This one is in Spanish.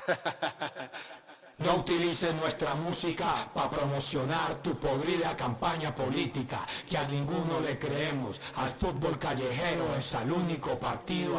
No utilices nuestra música para promocionar tu podrida campaña política, que a ninguno le creemos. Al fútbol callejero es el único partido